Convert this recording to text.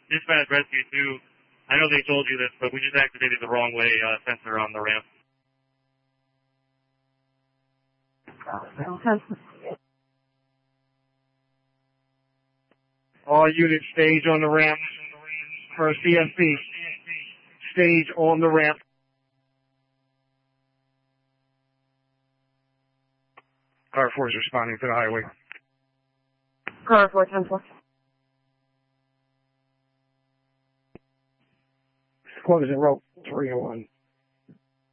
Dispatch Rescue 2, I know they told you this, but we just activated the wrong way sensor on the ramp. All units stage on the ramp for CSP. Stage on the ramp. Car 4 is responding to the highway. Car 4, 10-4. Closing rope 301.